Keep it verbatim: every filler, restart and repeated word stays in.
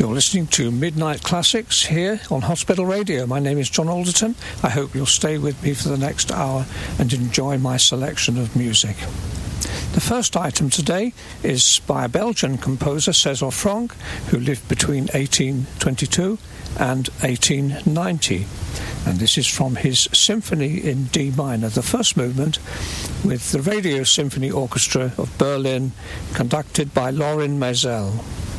You're listening to Midnight Classics here on Hospital Radio. My name is John Alderton. I hope you'll stay with me for the next hour and enjoy my selection of music. The first item today is by a Belgian composer, César Franck, who lived between eighteen twenty-two and eighteen ninety. And this is from his Symphony in D minor, the first movement, with the Radio Symphony Orchestra of Berlin, conducted by Lorin Maazel.